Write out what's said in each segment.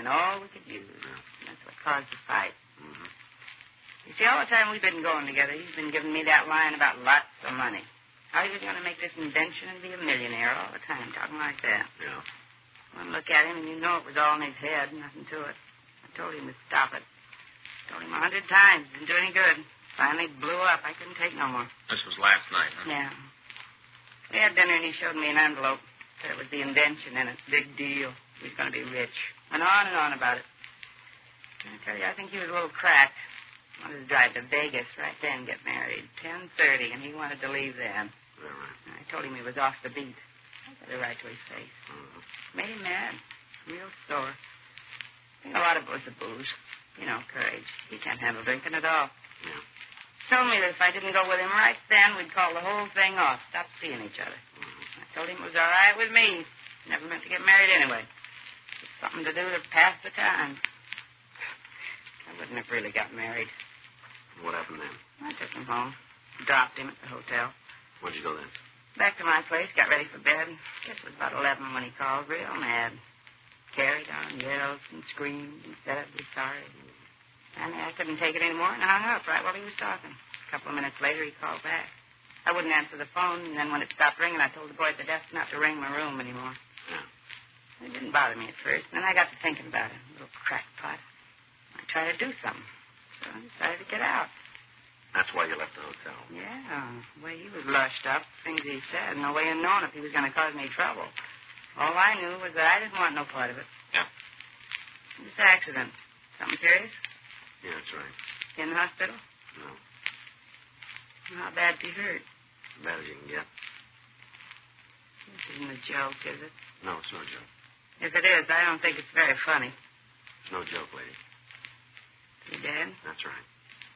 and all we could use. Yeah. That's what caused the fight. Mm-hmm. You see, all the time we've been going together, he's been giving me that line about lots of money. How he was going to make this invention and be a millionaire all the time, talking like that. Yeah. One look at him, and you know it was all in his head, nothing to it. I told him to stop it. Told him 100 times. Didn't do any good. Finally blew up. I couldn't take no more. This was last night, huh? Yeah. We had dinner, and he showed me an envelope. Said it was the invention in it. Big deal. He was going to be rich. Went on and on about it. And I tell you, I think he was a little cracked. Wanted to drive to Vegas right then, get married. 10:30, and he wanted to leave then. Yeah, right. And I told him he was off the beat. I said it right to his face. Mm-hmm. Made him mad. Real sore. I think a lot of it was the booze. You know, courage. He can't handle drinking at all. Yeah. Told me that if I didn't go with him right then, we'd call the whole thing off. Stop seeing each other. Mm-hmm. I told him it was all right with me. Never meant to get married anyway. Just something to do to pass the time. I wouldn't have really got married. What happened then? I took him home. Dropped him at the hotel. Where'd you go then? Back to my place, got ready for bed. Guess it was about 11 when he called, real mad. Carried on, yelled and screamed and said I'd be sorry. Finally, I couldn't take it anymore and hung up right while he was talking. A couple of minutes later, he called back. I wouldn't answer the phone, and then when it stopped ringing, I told the boy at the desk not to ring my room anymore. Yeah. It didn't bother me at first, and then I got to thinking about it. Little crackpot. I tried to do something, so I decided to get out. That's why you left the hotel. Yeah, the way he was lushed up, things he said, no way of knowing if he was going to cause me trouble. All I knew was that I didn't want no part of it. Yeah. This accident. Something serious? Yeah, that's right. In the hospital? No. How bad's he hurt? As bad as you can get. This isn't a joke, is it? No, it's no joke. If it is, I don't think it's very funny. It's no joke, lady. Is he dead? That's right.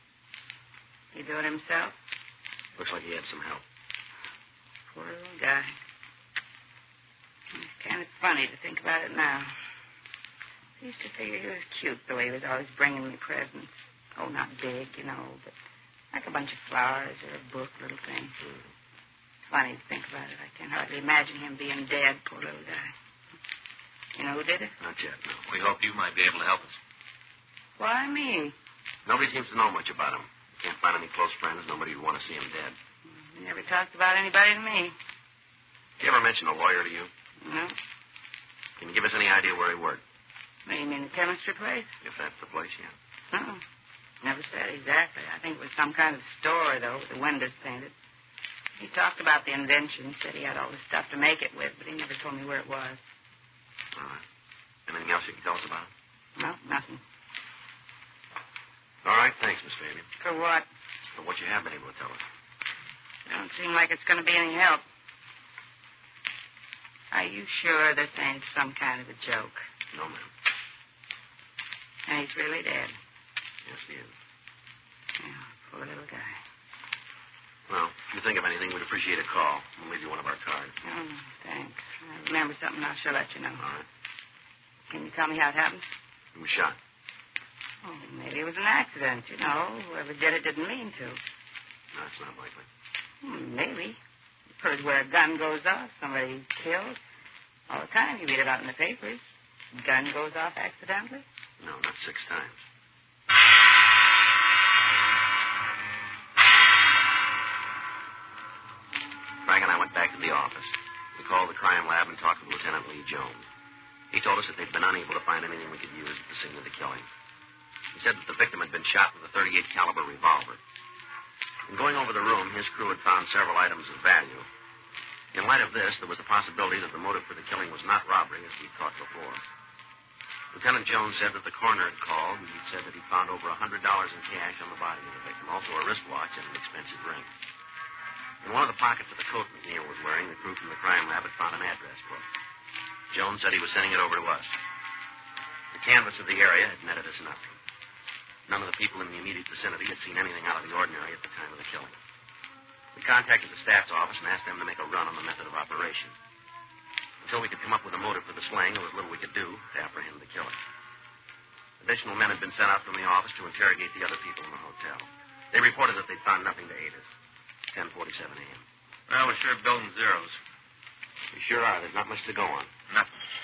He do it himself? Looks like he had some help. Poor little guy. It's kind of funny to think about it now. I used to figure he was cute, the way he was always bringing me presents. Oh, not big, you know, but like a bunch of flowers or a book, little thing. It's funny to think about it. I can hardly imagine him being dead, poor little guy. You know who did it? Not yet, no. We hope you might be able to help us. Why me? Nobody seems to know much about him. Can't find any close friends. Nobody would want to see him dead. He never talked about anybody to me. Did he ever mention a lawyer to you? No. Can you give us any idea where he worked? What, you mean the chemistry place? If that's the place, yeah. No. Never said exactly. I think it was some kind of store, though, with the windows painted. He talked about the invention, said he had all the stuff to make it with, but he never told me where it was. All right. Anything else you can tell us about it? No, nothing. All right, thanks, Miss Fabian. For what? For what you have been able to tell us. It don't seem like it's going to be any help. Are you sure this ain't some kind of a joke? No, ma'am. And he's really dead? Yes, he is. Yeah, poor little guy. Well, if you think of anything, we'd appreciate a call. We'll leave you one of our cards. Oh, thanks. I remember something, I sure let you know. All right. Can you tell me how it happened? He was shot. Oh, maybe it was an accident, you know. Whoever did it didn't mean to. No, it's not likely. Maybe. You've heard where a gun goes off, somebody killed. All the time you read about it in the papers. Gun goes off accidentally. No, not 6 times. Frank and I went back to the office. We called the crime lab and talked with Lieutenant Lee Jones. He told us that they'd been unable to find anything we could use at the scene of the killing. He said that the victim had been shot with a .38 caliber revolver. In going over the room, his crew had found several items of value. In light of this, there was a possibility that the motive for the killing was not robbery, as we'd thought before. Lieutenant Jones said that the coroner had called, and he'd said that he'd found over $100 in cash on the body of the victim, also a wristwatch and an expensive ring. In one of the pockets of the coat McNeil was wearing, the crew from the crime lab had found an address book. Jones said he was sending it over to us. The canvass of the area had netted us nothing. None of the people in the immediate vicinity had seen anything out of the ordinary at the time of the killing. We contacted the staff's office and asked them to make a run on the method of operation. Until we could come up with a motive for the slaying, there was little we could do to apprehend the killer. Additional men had been sent out from the office to interrogate the other people in the hotel. They reported that they'd found nothing to aid us. 10:47 a.m. Well, we're sure building zeros. We sure are. There's not much to go on. Nothing.